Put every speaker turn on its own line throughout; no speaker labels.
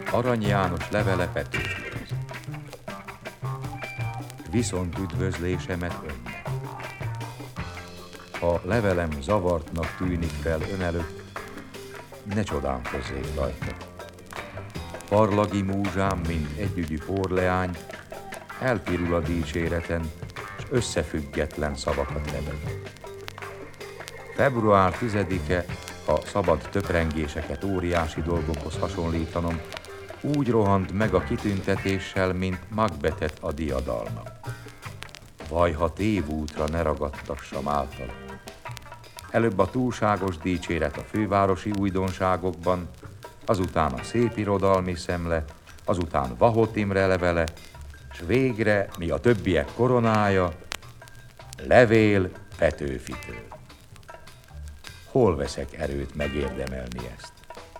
Arany János levele Petőfihez. Viszont üdvözlésemet önnek. Ha levelem zavartnak tűnik fel ön előtt, ne csodálkozzék rajta. Parlagi múzsám, mint együgyű porleány, elpirul a dicséreten, s összefüggetlen szavakat nevel. Február 10-e, ha szabad töprengéseket óriási dolgokhoz hasonlítanom, úgy rohant meg a kitüntetéssel, mint Macbethet a diadalma. Vaj, ha tévútra ne ragadtassam által. Előbb a túlságos dicséret a fővárosi újdonságokban, azután a szép irodalmi szemle, azután Vahot Imre levele, s végre, mi a többiek koronája, levél Petőfitől. Hol veszek erőt megérdemelni ezt?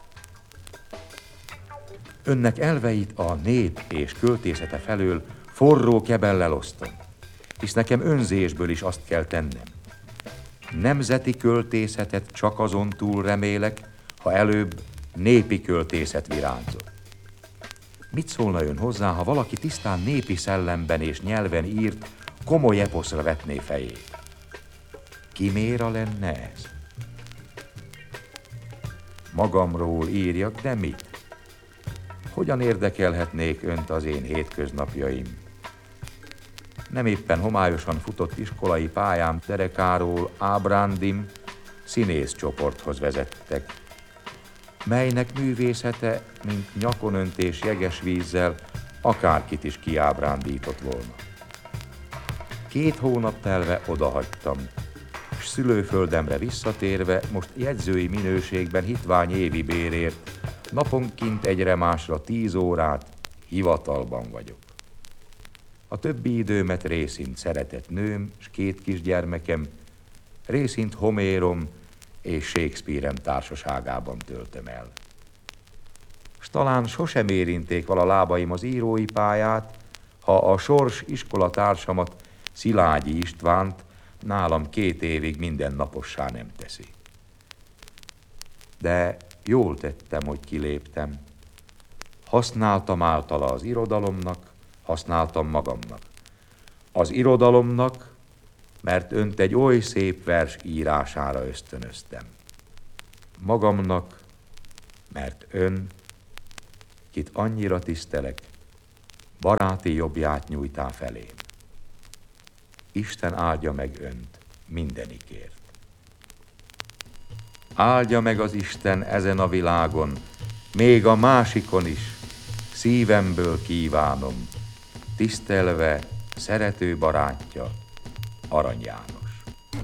Önnek elveit a nép és költészete felől forró kebellel osztom, hisz nekem önzésből is azt kell tennem. Nemzeti költészetet csak azon túl remélek, ha előbb népi költészet virágzol. Mit szólna ön hozzá, ha valaki tisztán népi szellemben és nyelven írt, komoly eposzra vetné fejét? Kiméra lenne ez? Magamról írjak, de mit? Hogyan érdekelhetnék önt az én hétköznapjaim? Nem éppen homályosan futott iskolai pályám derekáról Ábrándim színészcsoporthoz vezettek, melynek művészete, mint nyakonöntés jeges vízzel, akárkit is kiábrándított volna. 2 hónap telve odahagytam, s szülőföldemre visszatérve most jegyzői minőségben hitvány évi bérért, naponként egyre másra 10 órát hivatalban vagyok. A többi időmet részint szeretett nőm s 2 kisgyermekem, részint Homérom és Shakespeare-em társaságában töltöm el. S talán sosem érinték vala lábaim az írói pályát, ha a sors iskolatársamat, Szilágyi Istvánt nálam 2 évig mindennapossá nem teszi. De jól tettem, hogy kiléptem. Használtam általa az irodalomnak, használtam magamnak. Az irodalomnak, mert önt egy oly szép vers írására ösztönöztem. Magamnak, mert ön, kit annyira tisztelek, baráti jobbját nyújtá felém. Isten áldja meg önt mindenikért. Áldja meg az Isten ezen a világon, még a másikon is, szívemből kívánom, tisztelve szerető barátja, Arany János.